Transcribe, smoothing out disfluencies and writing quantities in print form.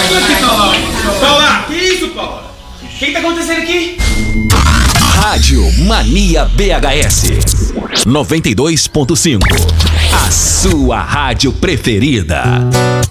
Paula, que isso, Paula? O que tá acontecendo aqui? Rádio Mania BHS 92.5. A sua rádio preferida.